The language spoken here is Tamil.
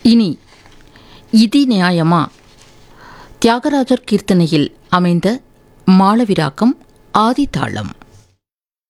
இனி இதி நியாயமா தியாகராஜர் கீர்த்தனையில் அமைந்த மாளவிராக்கம் ஆதிதாளம்.